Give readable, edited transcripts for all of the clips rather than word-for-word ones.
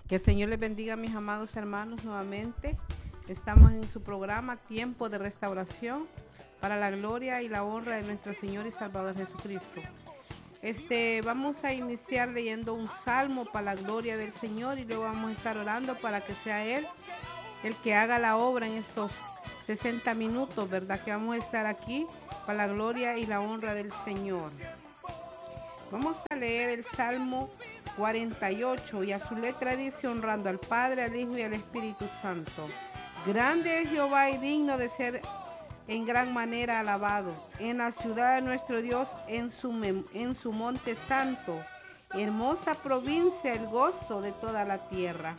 Que el Señor les bendiga, mis amados hermanos, nuevamente. Estamos en su programa Tiempo de Restauración para la gloria y la honra de nuestro Señor y Salvador Jesucristo. Vamos a iniciar leyendo un salmo para la gloria del Señor y luego vamos a estar orando para que sea Él el que haga la obra en estos 60 minutos, ¿verdad? Que vamos a estar aquí para la gloria y la honra del Señor. Vamos a leer el Salmo 48 y a su letra dice: honrando al Padre, al Hijo y al Espíritu Santo. Grande es Jehová y digno de ser en gran manera alabado. En la ciudad de nuestro Dios, en su monte santo. Hermosa provincia, el gozo de toda la tierra.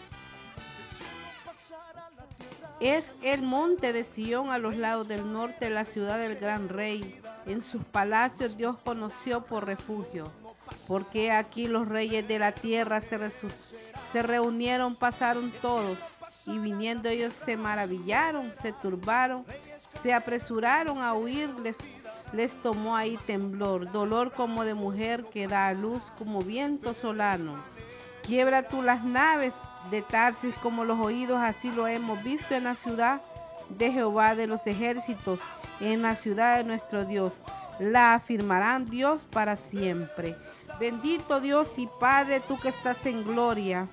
Es el monte de Sión a los lados del norte, la ciudad del gran rey. En sus palacios Dios conoció por refugio. Porque aquí los reyes de la tierra se reunieron, pasaron todos. Y viniendo ellos se maravillaron, se turbaron, se apresuraron a huir, les tomó ahí temblor, dolor como de mujer que da a luz, como viento solano. Quiebra tú las naves de Tarsis como los oídos, así lo hemos visto en la ciudad de Jehová de los ejércitos, en la ciudad de nuestro Dios. La afirmarán Dios para siempre. Bendito Dios y Padre, tú que estás en gloria.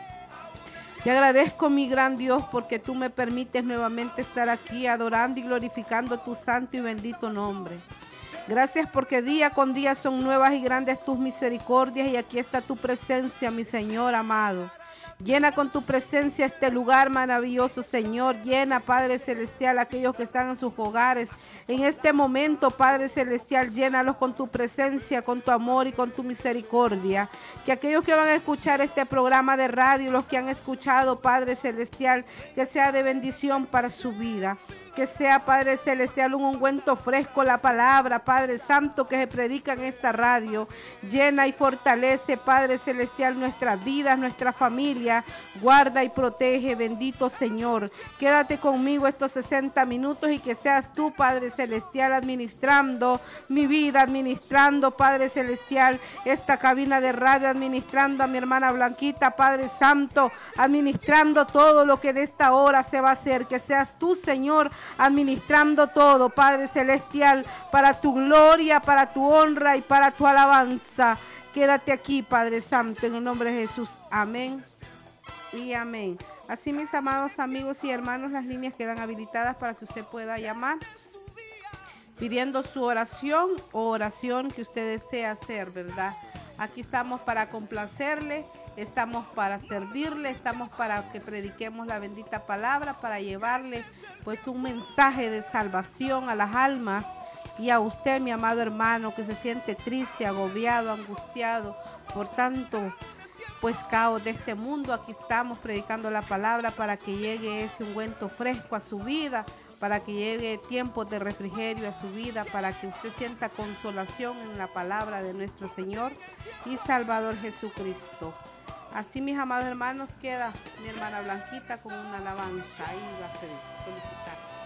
Te agradezco, mi gran Dios, porque tú me permites nuevamente estar aquí adorando y glorificando tu santo y bendito nombre. Gracias porque día con día son nuevas y grandes tus misericordias, y aquí está tu presencia, mi Señor amado. Llena con tu presencia este lugar maravilloso, Señor. Llena, Padre Celestial, aquellos que están en sus hogares. En este momento, Padre Celestial, llénalos con tu presencia, con tu amor y con tu misericordia. Que aquellos que van a escuchar este programa de radio, los que han escuchado, Padre Celestial, que sea de bendición para su vida. Que sea, Padre Celestial, un ungüento fresco, la palabra, Padre Santo, que se predica en esta radio. Llena y fortalece, Padre Celestial, nuestras vidas, nuestra familia. Guarda y protege, bendito Señor. Quédate conmigo estos 60 minutos y que seas tú, Padre Celestial, administrando mi vida, administrando, Padre Celestial, esta cabina de radio, administrando a mi hermana Blanquita, Padre Santo, administrando todo lo que en esta hora se va a hacer. Que seas tú, Señor, administrando todo, Padre Celestial, para tu gloria, para tu honra y para tu alabanza. Quédate aquí, Padre Santo, en el nombre de Jesús. Amén y amén. Así, mis amados amigos y hermanos, las líneas quedan habilitadas para que usted pueda llamar pidiendo su oración o oración que usted desea hacer, ¿verdad? Aquí estamos para complacerle, estamos para servirle, estamos para que prediquemos la bendita palabra, para llevarle pues un mensaje de salvación a las almas. Y a usted, mi amado hermano, que se siente triste, agobiado, angustiado por tanto pues caos de este mundo, aquí estamos predicando la palabra para que llegue ese ungüento fresco a su vida, para que llegue tiempos de refrigerio a su vida, para que usted sienta consolación en la palabra de nuestro Señor y Salvador Jesucristo. Así, mis amados hermanos, queda mi hermana Blanquita con una alabanza. Ahí va a solicitar.